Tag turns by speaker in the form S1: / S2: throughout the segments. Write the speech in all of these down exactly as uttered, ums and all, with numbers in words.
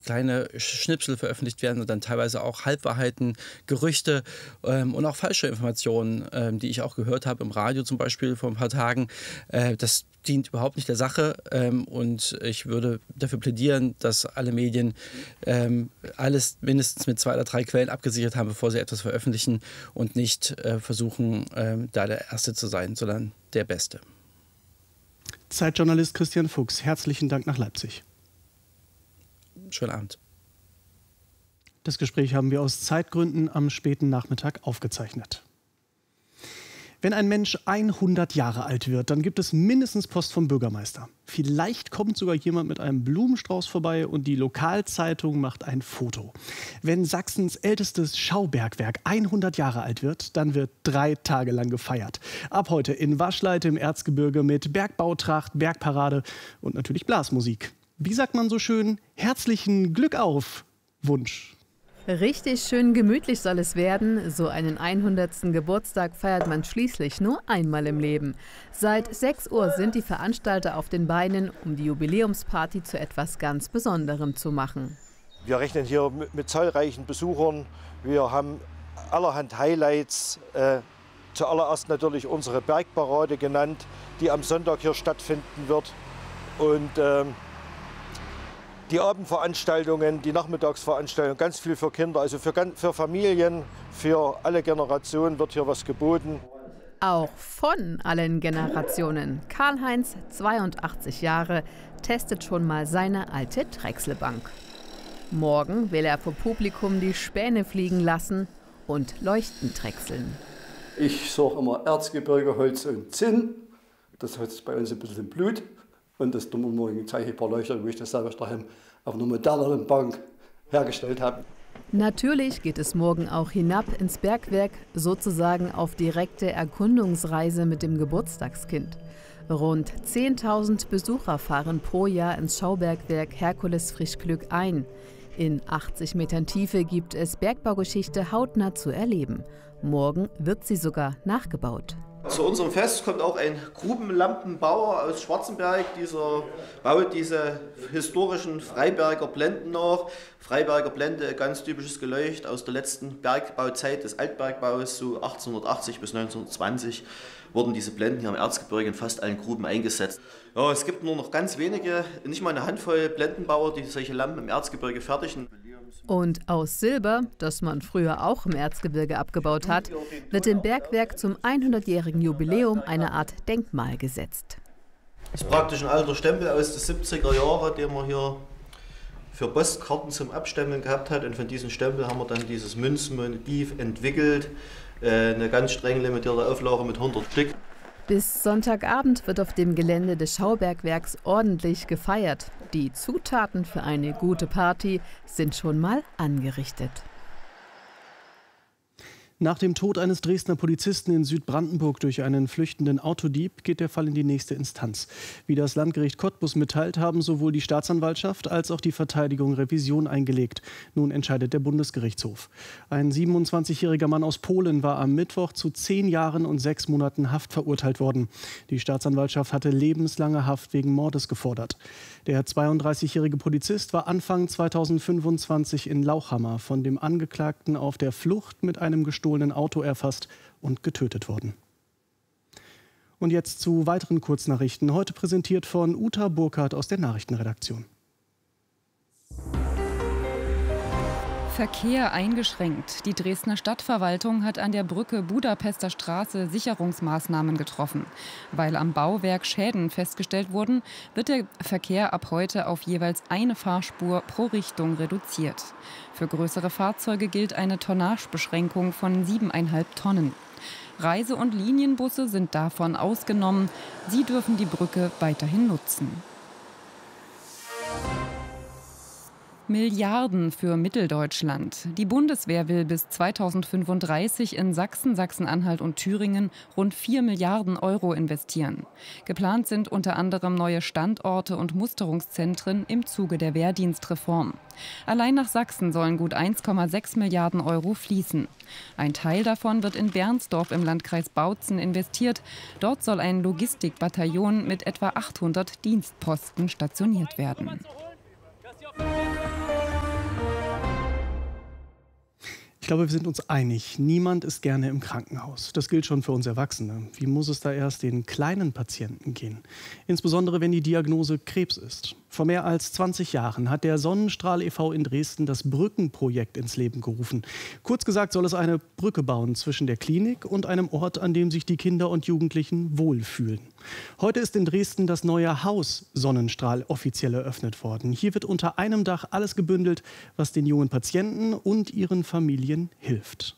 S1: kleine Schnipsel veröffentlicht werden und dann teilweise auch Halbwahrheiten, Gerüchte ähm, und auch falsche Informationen, ähm, die ich auch gehört habe im Radio zum Beispiel vor ein paar Tagen. Äh, das dient überhaupt nicht der Sache ähm, und ich würde dafür plädieren, dass alle Medien ähm, alles mindestens mit zwei oder drei Quellen abgesichert haben, bevor sie etwas veröffentlichen und nicht äh, versuchen, äh, da der Erste zu sein, sondern der Beste.
S2: Zeitjournalist Christian Fuchs, herzlichen Dank nach Leipzig.
S1: Schönen Abend.
S2: Das Gespräch haben wir aus Zeitgründen am späten Nachmittag aufgezeichnet. Wenn ein Mensch hundert Jahre alt wird, dann gibt es mindestens Post vom Bürgermeister. Vielleicht kommt sogar jemand mit einem Blumenstrauß vorbei und die Lokalzeitung macht ein Foto. Wenn Sachsens ältestes Schaubergwerk hundert Jahre alt wird, dann wird drei Tage lang gefeiert. Ab heute in Waschleite im Erzgebirge mit Bergbautracht, Bergparade und natürlich Blasmusik. Wie sagt man so schön? Herzlichen Glück auf Wunsch.
S3: Richtig schön gemütlich soll es werden. So einen hundertsten Geburtstag feiert man schließlich nur einmal im Leben. Seit sechs Uhr sind die Veranstalter auf den Beinen, um die Jubiläumsparty zu etwas ganz Besonderem zu machen.
S4: Wir rechnen hier mit, mit zahlreichen Besuchern. Wir haben allerhand Highlights. Äh, zuallererst natürlich unsere Bergparade genannt, die am Sonntag hier stattfinden wird. Und ähm, die Abendveranstaltungen, die Nachmittagsveranstaltungen, ganz viel für Kinder, also für, für Familien, für alle Generationen wird hier was geboten.
S3: Auch von allen Generationen. Karl-Heinz, zweiundachtzig Jahre, testet schon mal seine alte Drechselbank. Morgen will er vor Publikum die Späne fliegen lassen und Leuchten drechseln.
S5: Ich suche immer Erzgebirge, Holz und Zinn. Das hat bei uns ein bisschen im Blut. Und das tun wir morgen zeige ich ein paar Leuchter, wo ich das selber daheim auf einer moderneren Bank hergestellt habe.
S3: Natürlich geht es morgen auch hinab ins Bergwerk, sozusagen auf direkte Erkundungsreise mit dem Geburtstagskind. Rund zehntausend Besucher fahren pro Jahr ins Schaubergwerk Herkules Frischglück ein. In achtzig Metern Tiefe gibt es Bergbaugeschichte hautnah zu erleben. Morgen wird sie sogar nachgebaut.
S6: Zu unserem Fest kommt auch ein Grubenlampenbauer aus Schwarzenberg. Dieser baut diese historischen Freiberger Blenden nach. Freiberger Blende, ganz typisches Geleucht aus der letzten Bergbauzeit des Altbergbaus, so achtzehnhundertachtzig bis neunzehnhundertzwanzig wurden diese Blenden hier im Erzgebirge in fast allen Gruben eingesetzt. Ja, es gibt nur noch ganz wenige, nicht mal eine Handvoll Blendenbauer, die solche Lampen im Erzgebirge fertigen.
S3: Und aus Silber, das man früher auch im Erzgebirge abgebaut hat, wird dem Bergwerk zum hundertjährigen Jubiläum eine Art Denkmal gesetzt.
S6: Das ist praktisch ein alter Stempel aus den siebziger Jahren, den man hier für Postkarten zum Abstempeln gehabt hat. Und von diesem Stempel haben wir dann dieses Münzmotiv entwickelt. Eine ganz streng limitierte Auflage mit hundert Stück.
S3: Bis Sonntagabend wird auf dem Gelände des Schaubergwerks ordentlich gefeiert. Die Zutaten für eine gute Party sind schon mal angerichtet.
S2: Nach dem Tod eines Dresdner Polizisten in Südbrandenburg durch einen flüchtenden Autodieb geht der Fall in die nächste Instanz. Wie das Landgericht Cottbus mitteilt, haben sowohl die Staatsanwaltschaft als auch die Verteidigung Revision eingelegt. Nun entscheidet der Bundesgerichtshof. Ein siebenundzwanzigjähriger Mann aus Polen war am Mittwoch zu zehn Jahren und sechs Monaten Haft verurteilt worden. Die Staatsanwaltschaft hatte lebenslange Haft wegen Mordes gefordert. Der zweiunddreißigjährige Polizist war Anfang zweitausendfünfundzwanzig in Lauchhammer von dem Angeklagten auf der Flucht mit einem gestohlenen Auto erfasst und getötet worden. Und jetzt zu weiteren Kurznachrichten, heute präsentiert von Uta Burkhardt aus der Nachrichtenredaktion.
S7: Verkehr eingeschränkt. Die Dresdner Stadtverwaltung hat an der Brücke Budapester Straße Sicherungsmaßnahmen getroffen. Weil am Bauwerk Schäden festgestellt wurden, wird der Verkehr ab heute auf jeweils eine Fahrspur pro Richtung reduziert. Für größere Fahrzeuge gilt eine Tonnagebeschränkung von siebeneinhalb Tonnen. Reise- und Linienbusse sind davon ausgenommen. Sie dürfen die Brücke weiterhin nutzen. Milliarden für Mitteldeutschland. Die Bundeswehr will bis zweitausendfünfunddreißig in Sachsen, Sachsen-Anhalt und Thüringen rund vier Milliarden Euro investieren. Geplant sind unter anderem neue Standorte und Musterungszentren im Zuge der Wehrdienstreform. Allein nach Sachsen sollen gut eins Komma sechs Milliarden Euro fließen. Ein Teil davon wird in Bernsdorf im Landkreis Bautzen investiert. Dort soll ein Logistikbataillon mit etwa achthundert Dienstposten stationiert werden.
S2: Ich glaube, wir sind uns einig. Niemand ist gerne im Krankenhaus. Das gilt schon für uns Erwachsene. Wie muss es da erst den kleinen Patienten gehen? Insbesondere, wenn die Diagnose Krebs ist. Vor mehr als zwanzig Jahren hat der Sonnenstrahl e V in Dresden das Brückenprojekt ins Leben gerufen. Kurz gesagt soll es eine Brücke bauen zwischen der Klinik und einem Ort, an dem sich die Kinder und Jugendlichen wohlfühlen. Heute ist in Dresden das neue Haus Sonnenstrahl offiziell eröffnet worden. Hier wird unter einem Dach alles gebündelt, was den jungen Patienten und ihren Familien hilft.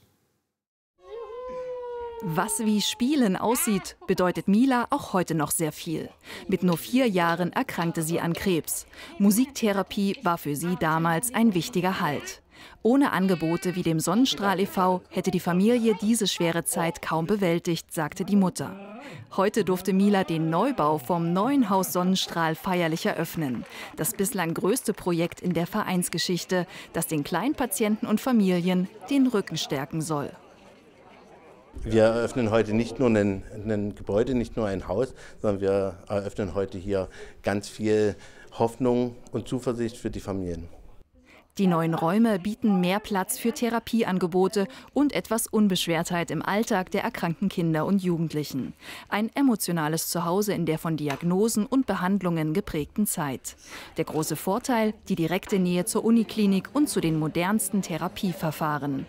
S8: Was wie Spielen aussieht, bedeutet Mila auch heute noch sehr viel. Mit nur vier Jahren erkrankte sie an Krebs. Musiktherapie war für sie damals ein wichtiger Halt. Ohne Angebote wie dem Sonnenstrahl e V hätte die Familie diese schwere Zeit kaum bewältigt, sagte die Mutter. Heute durfte Mila den Neubau vom neuen Haus Sonnenstrahl feierlich eröffnen. Das bislang größte Projekt in der Vereinsgeschichte, das den Kleinpatienten und Familien den Rücken stärken soll.
S9: Wir eröffnen heute nicht nur ein, ein Gebäude, nicht nur ein Haus, sondern wir eröffnen heute hier ganz viel Hoffnung und Zuversicht für die Familien.
S8: Die neuen Räume bieten mehr Platz für Therapieangebote und etwas Unbeschwertheit im Alltag der erkrankten Kinder und Jugendlichen. Ein emotionales Zuhause in der von Diagnosen und Behandlungen geprägten Zeit. Der große Vorteil, die direkte Nähe zur Uniklinik und zu den modernsten Therapieverfahren.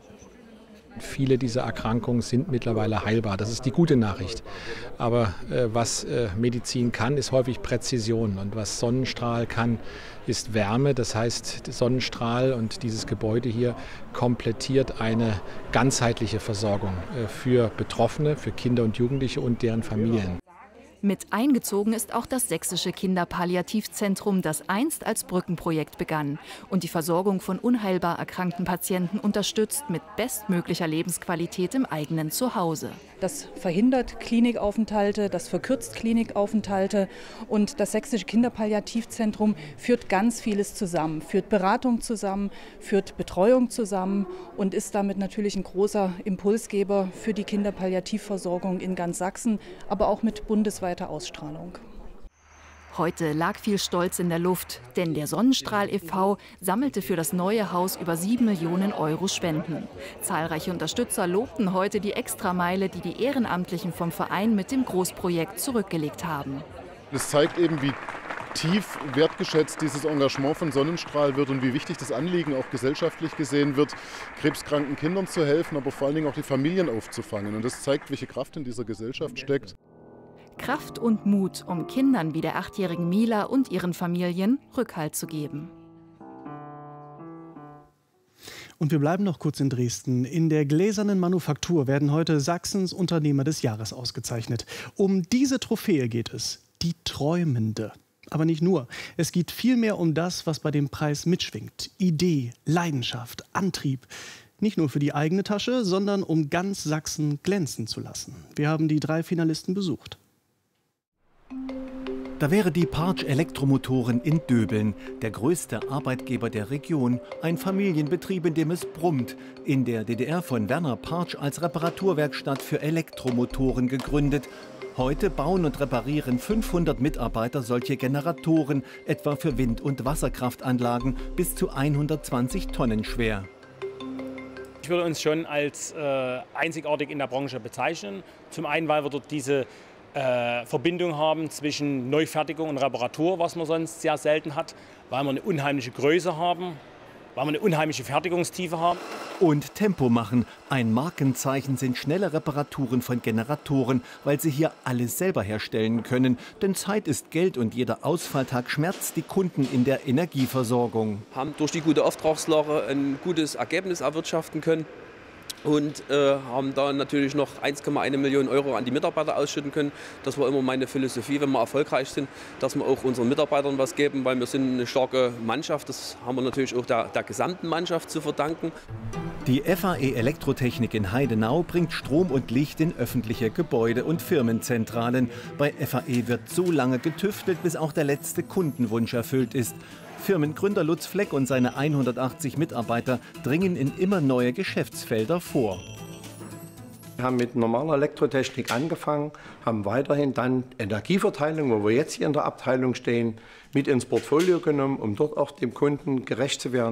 S10: Viele dieser Erkrankungen sind mittlerweile heilbar. Das ist die gute Nachricht. Aber äh, was äh, Medizin kann, ist häufig Präzision. Und was Sonnenstrahl kann, ist Wärme. Das heißt, der Sonnenstrahl und dieses Gebäude hier komplettiert eine ganzheitliche Versorgung äh, für Betroffene, für Kinder und Jugendliche und deren Familien.
S8: Mit eingezogen ist auch das Sächsische Kinderpalliativzentrum, das einst als Brückenprojekt begann und die Versorgung von unheilbar erkrankten Patienten unterstützt mit bestmöglicher Lebensqualität im eigenen Zuhause.
S11: Das verhindert Klinikaufenthalte, das verkürzt Klinikaufenthalte und das Sächsische Kinderpalliativzentrum führt ganz vieles zusammen, führt Beratung zusammen, führt Betreuung zusammen und ist damit natürlich ein großer Impulsgeber für die Kinderpalliativversorgung in ganz Sachsen, aber auch mit bundesweiter Ausstrahlung.
S8: Heute lag viel Stolz in der Luft, denn der Sonnenstrahl e V sammelte für das neue Haus über sieben Millionen Euro Spenden. Zahlreiche Unterstützer lobten heute die Extrameile, die die Ehrenamtlichen vom Verein mit dem Großprojekt zurückgelegt haben.
S12: Das zeigt eben, wie tief wertgeschätzt dieses Engagement von Sonnenstrahl wird und wie wichtig das Anliegen auch gesellschaftlich gesehen wird, krebskranken Kindern zu helfen, aber vor allen Dingen auch die Familien aufzufangen. Und das zeigt, welche Kraft in dieser Gesellschaft steckt.
S8: Kraft und Mut, um Kindern wie der achtjährigen Mila und ihren Familien Rückhalt zu geben.
S2: Und wir bleiben noch kurz in Dresden. In der gläsernen Manufaktur werden heute Sachsens Unternehmer des Jahres ausgezeichnet. Um diese Trophäe geht es, die Träumende. Aber nicht nur. Es geht vielmehr um das, was bei dem Preis mitschwingt. Idee, Leidenschaft, Antrieb. Nicht nur für die eigene Tasche, sondern um ganz Sachsen glänzen zu lassen. Wir haben die drei Finalisten besucht.
S13: Da wäre die Partsch Elektromotoren in Döbeln, der größte Arbeitgeber der Region, ein Familienbetrieb, in dem es brummt, in der D D R von Werner Partsch als Reparaturwerkstatt für Elektromotoren gegründet. Heute bauen und reparieren fünfhundert Mitarbeiter solche Generatoren, etwa für Wind- und Wasserkraftanlagen, bis zu hundertzwanzig Tonnen schwer.
S14: Ich würde uns schon als äh, einzigartig in der Branche bezeichnen. Zum einen, weil wir dort diese äh, Verbindung haben zwischen Neufertigung und Reparatur, was man sonst sehr selten hat, weil wir eine unheimliche Größe haben, weil wir eine unheimliche Fertigungstiefe haben.
S13: Und Tempo machen. Ein Markenzeichen sind schnelle Reparaturen von Generatoren, weil sie hier alles selber herstellen können. Denn Zeit ist Geld und jeder Ausfalltag schmerzt die Kunden in der Energieversorgung.
S15: Haben durch die gute Auftragslage ein gutes Ergebnis erwirtschaften können und äh, haben da natürlich noch eins Komma eins Million Euro an die Mitarbeiter ausschütten können. Das war immer meine Philosophie, wenn wir erfolgreich sind, dass wir auch unseren Mitarbeitern was geben, weil wir sind eine starke Mannschaft. Das haben wir natürlich auch der, der gesamten Mannschaft zu verdanken.
S13: Die F A E Elektrotechnik in Heidenau bringt Strom und Licht in öffentliche Gebäude und Firmenzentralen. Bei F A E wird so lange getüftelt, bis auch der letzte Kundenwunsch erfüllt ist. Firmengründer Lutz Fleck und seine hundertachtzig Mitarbeiter dringen in immer neue Geschäftsfelder vor.
S16: Wir haben mit normaler Elektrotechnik angefangen, haben weiterhin dann Energieverteilung, wo wir jetzt hier in der Abteilung stehen, mit ins Portfolio genommen, um dort auch dem Kunden gerecht zu werden.